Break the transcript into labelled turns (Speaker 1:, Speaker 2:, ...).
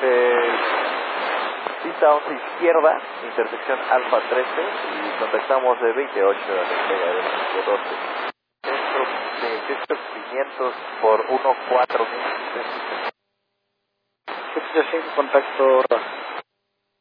Speaker 1: pista 11 izquierda, intersección Alfa 13 y contactamos de 28 a la entrega del 12. Centro de 500 por 1.4.
Speaker 2: 785, contacto.